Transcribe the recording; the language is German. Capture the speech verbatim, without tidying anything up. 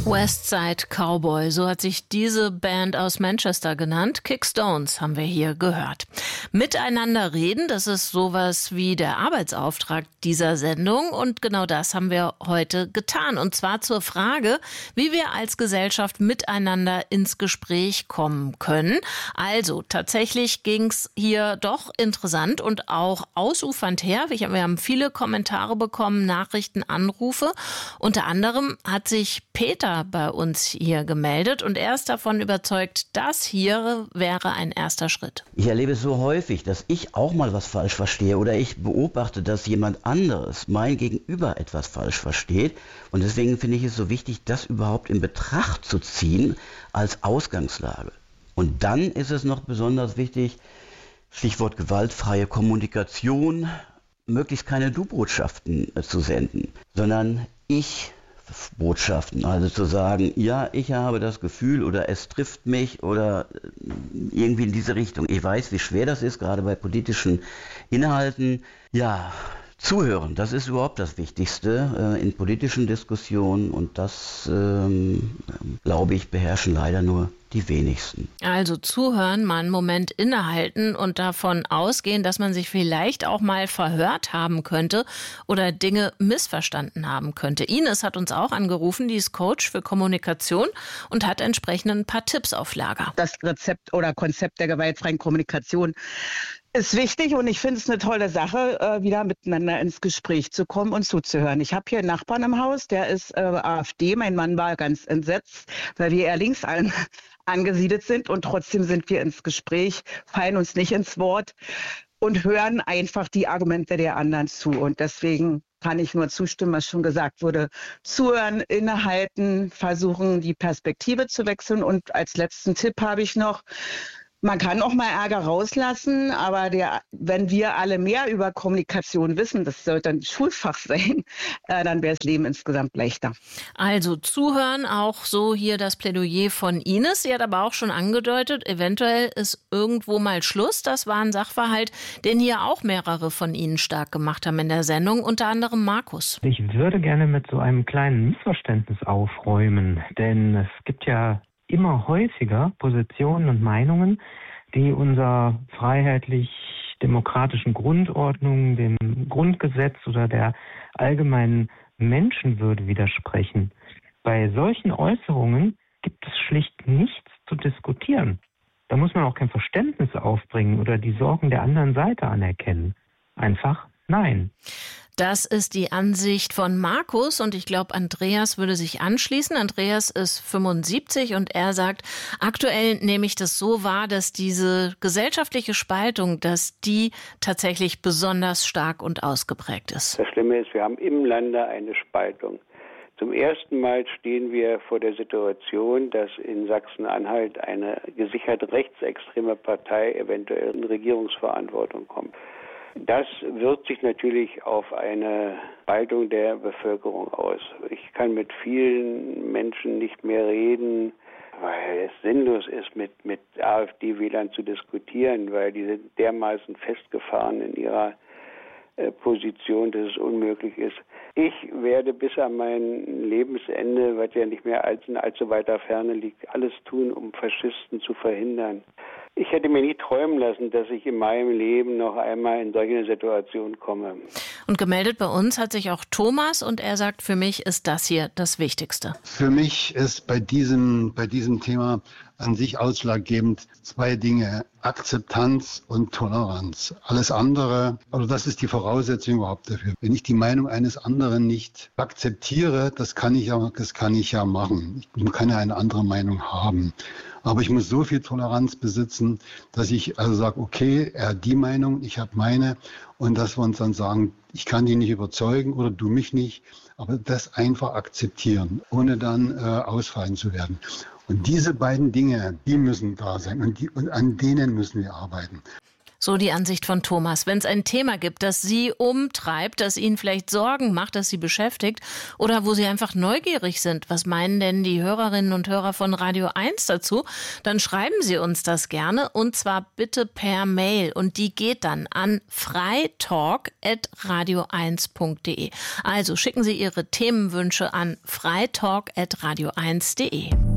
Westside Cowboy, so hat sich diese Band aus Manchester genannt. Kick Stones haben wir hier gehört. Miteinander reden, das ist sowas wie der Arbeitsauftrag dieser Sendung. Und genau das haben wir heute getan. Und zwar zur Frage, wie wir als Gesellschaft miteinander ins Gespräch kommen können. Also tatsächlich ging es hier doch interessant und auch ausufernd her. Wir haben viele Kommentare bekommen, Nachrichten, Anrufe. Unter anderem hat sich Peter bei uns hier gemeldet und er ist davon überzeugt, das hier wäre ein erster Schritt. Ich erlebe es so häufig, dass ich auch mal was falsch verstehe oder ich beobachte, dass jemand anderes, mein Gegenüber, etwas falsch versteht. Und deswegen finde ich es so wichtig, das überhaupt in Betracht zu ziehen als Ausgangslage. Und dann ist es noch besonders wichtig, Stichwort gewaltfreie Kommunikation, möglichst keine Du-Botschaften äh, zu senden, sondern ich Botschaften, also zu sagen, ja, ich habe das Gefühl oder es trifft mich oder irgendwie in diese Richtung. Ich weiß, wie schwer das ist, gerade bei politischen Inhalten. Ja, zuhören, das ist überhaupt das Wichtigste äh, in politischen Diskussionen und das, ähm, glaube ich, beherrschen leider nur die wenigsten. Also zuhören, mal einen Moment innehalten und davon ausgehen, dass man sich vielleicht auch mal verhört haben könnte oder Dinge missverstanden haben könnte. Ines hat uns auch angerufen, die ist Coach für Kommunikation und hat entsprechend ein paar Tipps auf Lager. Das Rezept oder Konzept der gewaltfreien Kommunikation ist wichtig und ich finde es eine tolle Sache, äh, wieder miteinander ins Gespräch zu kommen und zuzuhören. Ich habe hier einen Nachbarn im Haus, der ist äh, AfD. Mein Mann war ganz entsetzt, weil wir eher links an, angesiedelt sind und trotzdem sind wir ins Gespräch, fallen uns nicht ins Wort und hören einfach die Argumente der anderen zu. Und deswegen kann ich nur zustimmen, was schon gesagt wurde. Zuhören, innehalten, versuchen, die Perspektive zu wechseln. Und als letzten Tipp habe ich noch, man kann auch mal Ärger rauslassen, aber der, wenn wir alle mehr über Kommunikation wissen, das sollte ein Schulfach sein, äh, dann wäre das Leben insgesamt leichter. Also zuhören, auch so hier das Plädoyer von Ines. Sie hat aber auch schon angedeutet, eventuell ist irgendwo mal Schluss. Das war ein Sachverhalt, den hier auch mehrere von Ihnen stark gemacht haben in der Sendung, unter anderem Markus. Ich würde gerne mit so einem kleinen Missverständnis aufräumen, denn es gibt ja immer häufiger Positionen und Meinungen, die unserer freiheitlich-demokratischen Grundordnung, dem Grundgesetz oder der allgemeinen Menschenwürde widersprechen. Bei solchen Äußerungen gibt es schlicht nichts zu diskutieren. Da muss man auch kein Verständnis aufbringen oder die Sorgen der anderen Seite anerkennen. Einfach nein. Das ist die Ansicht von Markus und ich glaube, Andreas würde sich anschließen. Andreas ist fünfundsiebzig und er sagt, aktuell nehme ich das so wahr, dass diese gesellschaftliche Spaltung, dass die tatsächlich besonders stark und ausgeprägt ist. Das Schlimme ist, wir haben im Lande eine Spaltung. Zum ersten Mal stehen wir vor der Situation, dass in Sachsen-Anhalt eine gesichert rechtsextreme Partei eventuell in Regierungsverantwortung kommt. Das wirkt sich natürlich auf eine Spaltung der Bevölkerung aus. Ich kann mit vielen Menschen nicht mehr reden, weil es sinnlos ist, mit, mit AfD-Wählern zu diskutieren, weil die sind dermaßen festgefahren in ihrer äh, Position, dass es unmöglich ist. Ich werde bis an mein Lebensende, was ja nicht mehr allzu, allzu weiter Ferne liegt, alles tun, um Faschisten zu verhindern. Ich hätte mir nie träumen lassen, dass ich in meinem Leben noch einmal in solche Situation komme. Und gemeldet bei uns hat sich auch Thomas und er sagt, für mich ist das hier das Wichtigste. Für mich ist bei diesem, bei diesem Thema an sich ausschlaggebend zwei Dinge, Akzeptanz und Toleranz. Alles andere, also das ist die Voraussetzung überhaupt dafür. Wenn ich die Meinung eines anderen nicht akzeptiere, das kann ich ja, das kann ich ja machen. Ich kann ja eine andere Meinung haben. Aber ich muss so viel Toleranz besitzen, dass ich also sage, okay, er hat die Meinung, ich habe meine. Und dass wir uns dann sagen, ich kann dich nicht überzeugen oder du mich nicht. Aber das einfach akzeptieren, ohne dann äh, ausfallen zu werden. Und diese beiden Dinge, die müssen da sein und, die, und an denen müssen wir arbeiten. So die Ansicht von Thomas. Wenn es ein Thema gibt, das Sie umtreibt, das Ihnen vielleicht Sorgen macht, das Sie beschäftigt oder wo Sie einfach neugierig sind, was meinen denn die Hörerinnen und Hörer von Radio eins dazu, dann schreiben Sie uns das gerne und zwar bitte per Mail und die geht dann an freitalk at radio eins punkt de. Also schicken Sie Ihre Themenwünsche an freitalk at radio eins punkt de.